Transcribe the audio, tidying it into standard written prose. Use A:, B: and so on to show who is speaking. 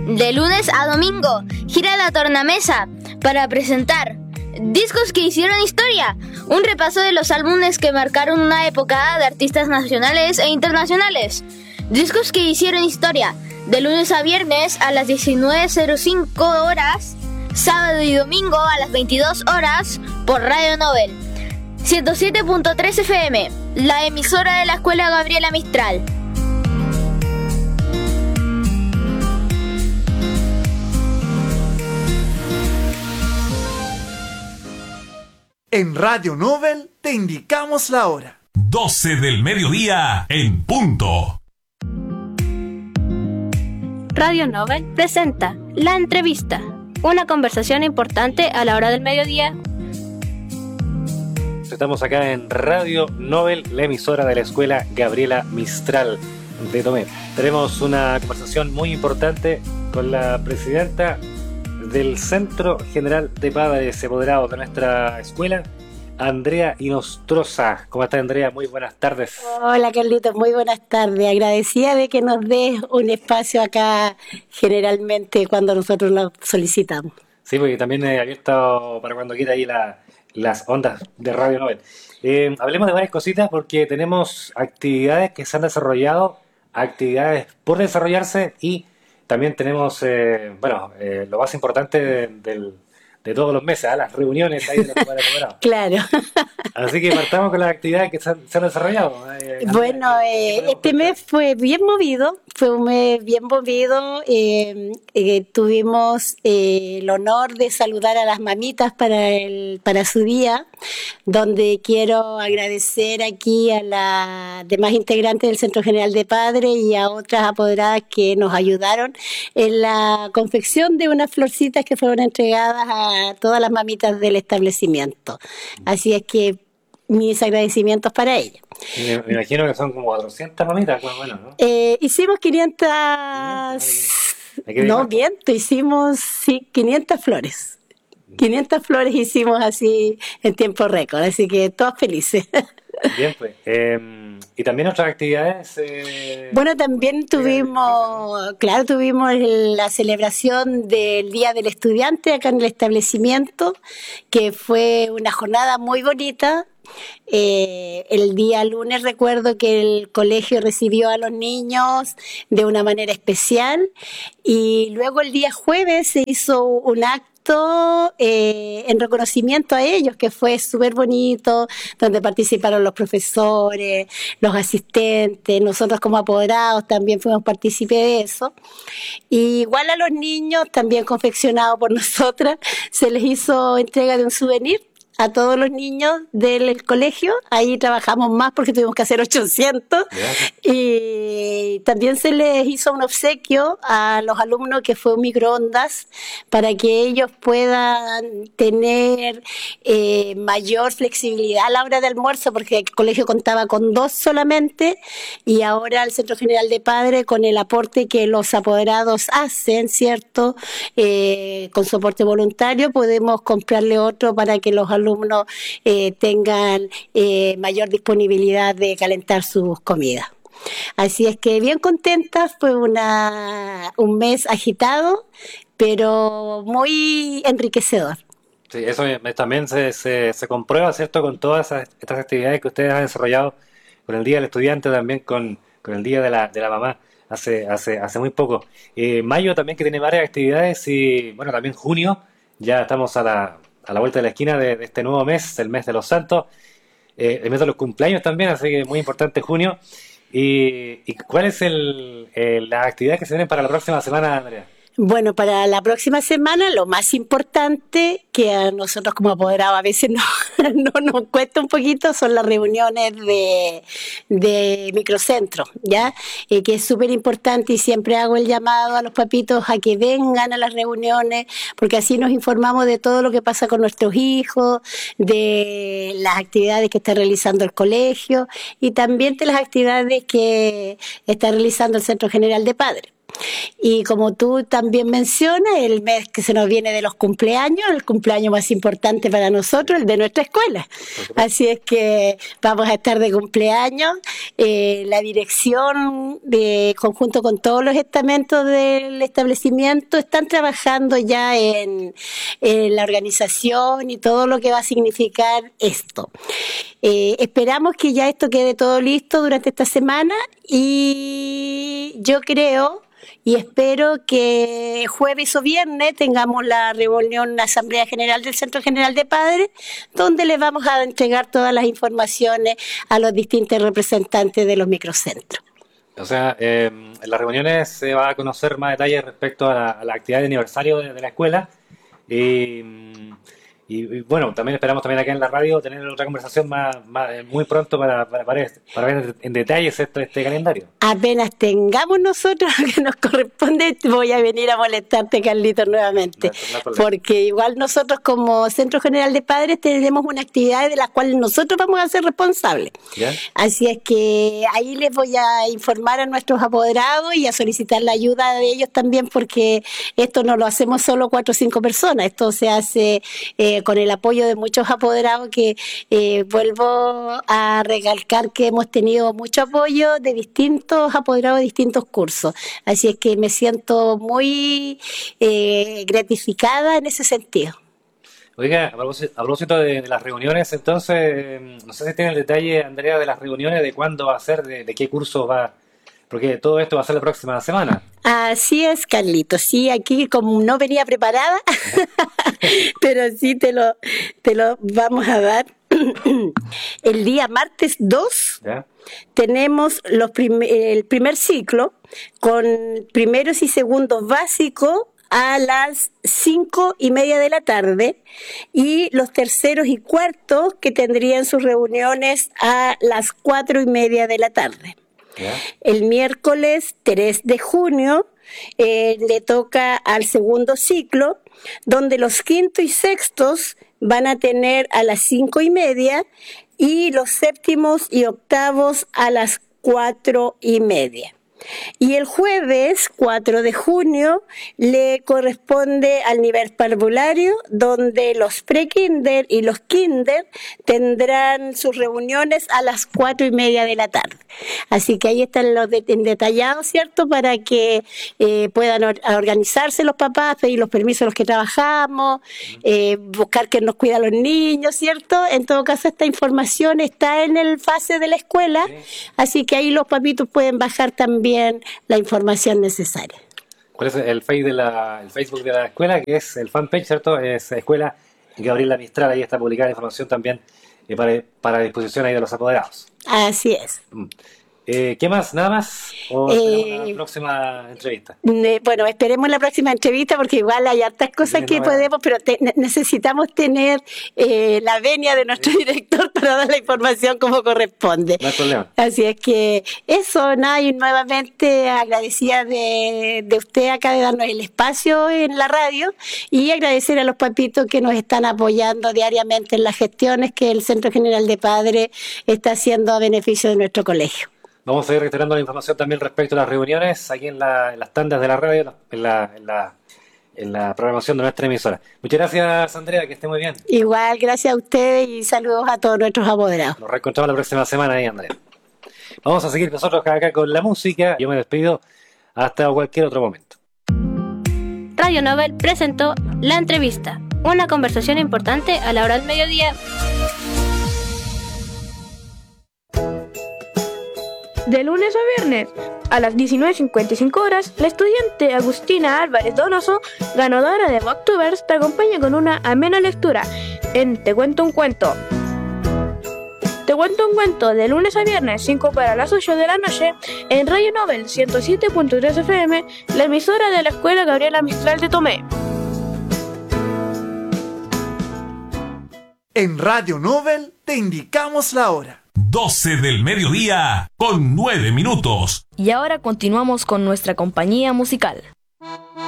A: De lunes a domingo, gira la tornamesa para presentar discos que hicieron historia, un repaso de los álbumes que marcaron una época de artistas nacionales e internacionales. Discos que hicieron historia, de lunes a viernes a las 19:05 horas, sábado y domingo a las 22 horas por Radio Nobel. 107.3 FM, la emisora de la Escuela Gabriela Mistral.
B: En Radio Nobel te indicamos la hora.
C: 12 del mediodía en punto.
D: Radio Nobel presenta La Entrevista, una conversación importante a la hora del mediodía.
E: Estamos acá en Radio Nobel, la emisora de la Escuela Gabriela Mistral de Tomé. Tenemos una conversación muy importante con la presidenta del Centro General de Padres Apoderados de nuestra escuela, Andrea Inostroza. ¿Cómo está, Andrea? Muy buenas tardes.
F: Hola, Carlitos, muy buenas tardes. Agradecida de que nos des un espacio acá generalmente cuando nosotros lo solicitamos.
E: Sí, porque también he abierto para cuando quiera ahí las ondas de Radio Nobel. Hablemos de varias cositas porque tenemos actividades que se han desarrollado, actividades por desarrollarse y también tenemos, lo más importante de todos los meses, las reuniones ahí de los padres apoderados.
F: Claro.
E: Así que partamos con las actividades que se han desarrollado.
F: Este mes fue bien movido, tuvimos el honor de saludar a las mamitas para su día, donde quiero agradecer aquí a las demás integrantes del Centro General de Padres y a otras apoderadas que nos ayudaron en la confección de unas florcitas que fueron entregadas a todas las mamitas del establecimiento. Así es que mis agradecimientos para ellas.
E: Me imagino que son como 400 mamitas, bueno, ¿no?
F: Hicimos 500... No, miento, hicimos 500 flores. 500 flores hicimos así en tiempo récord, así que todos felices.
E: Bien, pues. Y también otras actividades.
F: Bueno, también tuvimos la celebración del Día del Estudiante acá en el establecimiento, que fue una jornada muy bonita. El día lunes recuerdo que el colegio recibió a los niños de una manera especial y luego el día jueves se hizo un acto en reconocimiento a ellos, que fue súper bonito, donde participaron los profesores, los asistentes, nosotros como apoderados también fuimos partícipes de eso. Y igual a los niños, también confeccionado por nosotras, se les hizo entrega de un souvenir a todos los niños del colegio. Ahí trabajamos más porque tuvimos que hacer 800. Y también se les hizo un obsequio a los alumnos que fue un microondas para que ellos puedan tener mayor flexibilidad a la hora de almuerzo, porque el colegio contaba con 2 solamente y ahora el Centro General de Padres, con el aporte que los apoderados hacen, ¿cierto? Con soporte voluntario podemos comprarle otro para que los alumnos tengan mayor disponibilidad de calentar sus comidas. Así es que bien contentas, fue un mes agitado, pero muy enriquecedor.
E: Sí, eso también se comprueba, ¿cierto? Con todas estas actividades que ustedes han desarrollado, con el Día del Estudiante, también con el Día de la Mamá, hace muy poco. Mayo también, que tiene varias actividades, y bueno, también junio, ya estamos a la vuelta de la esquina de este nuevo mes, el mes de los santos, el mes de los cumpleaños también, así que muy importante junio. ¿Y cuál es la actividad que se viene para la próxima semana, Andrea?
F: Bueno, para la próxima semana lo más importante, que a nosotros como apoderados a veces no nos cuesta un poquito, son las reuniones de microcentro, ¿ya? Que es súper importante, y siempre hago el llamado a los papitos a que vengan a las reuniones, porque así nos informamos de todo lo que pasa con nuestros hijos, de las actividades que está realizando el colegio y también de las actividades que está realizando el Centro General de Padres. Y como tú también mencionas, el mes que se nos viene de los cumpleaños, el cumpleaños más importante para nosotros, el de nuestra escuela. Así es que vamos a estar de cumpleaños. La dirección, conjunto con todos los estamentos del establecimiento, están trabajando ya en la organización y todo lo que va a significar esto. Esperamos que ya esto quede todo listo durante esta semana y yo creo y espero que jueves o viernes tengamos la reunión, la Asamblea General del Centro General de Padres, donde les vamos a entregar todas las informaciones a los distintos representantes de los microcentros.
E: O sea, en las reuniones se va a conocer más detalles respecto a la actividad de aniversario de la escuela. Y bueno, también esperamos también acá en la radio tener otra conversación muy pronto para ver en detalles este calendario.
F: Apenas tengamos nosotros lo que nos corresponde, voy a venir a molestarte, Carlitos, nuevamente. No porque igual nosotros como Centro General de Padres tenemos una actividad de las cuales nosotros vamos a ser responsables. ¿Ya? Así es que ahí les voy a informar a nuestros apoderados y a solicitar la ayuda de ellos también, porque esto no lo hacemos solo 4 o 5 personas, esto se hace con el apoyo de muchos apoderados que vuelvo a recalcar que hemos tenido mucho apoyo de distintos apoderados de distintos cursos. Así es que me siento muy gratificada en ese sentido.
E: Oiga, a propósito de las reuniones, entonces, no sé si tiene el detalle, Andrea, de las reuniones, de cuándo va a ser, de qué curso va, porque todo esto va a ser la próxima semana.
F: Así es, Carlitos. Sí, aquí como no venía preparada, pero sí te lo vamos a dar. El día martes 2 ¿ya? Tenemos el primer ciclo con primeros y segundos básicos a las 5:30 de la tarde y los terceros y cuartos que tendrían sus reuniones a las 4:30 de la tarde. ¿Ya? El miércoles 3 de junio le toca al segundo ciclo, donde los quintos y sextos van a tener a las 5:30 y los séptimos y octavos a las 4:30. Y el jueves 4 de junio le corresponde al nivel parvulario, donde los pre-kinder y los kinder tendrán sus reuniones a las 4:30 de la tarde. Así que ahí están los detallados, ¿cierto? Para que puedan organizarse los papás, pedir los permisos a los que trabajamos, buscar que nos cuida a los niños, ¿cierto? En todo caso, esta información está en el fase de la escuela, así que ahí los papitos pueden bajar también la información necesaria.
E: ¿Cuál es el Facebook de la escuela? Que es el fanpage, ¿cierto? Es Escuela Gabriela Mistral. Ahí está publicada la información también para disposición ahí de los apoderados.
F: Así es.
E: ¿Qué más? ¿Nada más? ¿O esperamos la próxima entrevista?
F: Bueno, esperemos la próxima entrevista porque igual hay hartas cosas que podemos, pero necesitamos tener la venia de nuestro director para dar la información como corresponde.
E: No hay problema.
F: Así es que eso, nada, y nuevamente agradecida de usted acá de darnos el espacio en la radio y agradecer a los papitos que nos están apoyando diariamente en las gestiones que el Centro General de Padres está haciendo a beneficio de nuestro colegio.
E: Vamos a ir reiterando la información también respecto a las reuniones aquí en las tandas de la radio, en la programación de nuestra emisora. Muchas gracias, Andrea, que esté muy bien.
F: Igual, gracias a ustedes y saludos a todos nuestros apoderados.
E: Nos reencontramos la próxima semana ahí, Andrea. Vamos a seguir nosotros acá con la música. Yo me despido hasta cualquier otro momento.
D: Radio Nobel presentó La Entrevista, una conversación importante a la hora del mediodía.
G: De lunes a viernes, a las 19:55 horas, la estudiante Agustina Álvarez Donoso, ganadora de Booktubers, te acompaña con una amena lectura en Te Cuento un Cuento. Te Cuento un Cuento de lunes a viernes, 5 para las 8 de la noche, en Radio Nobel 107.3 FM, la emisora de la Escuela Gabriela Mistral de Tomé.
B: En Radio Nobel te indicamos la hora.
C: 12 del mediodía con 9 minutos.
H: Y ahora continuamos con nuestra compañía musical.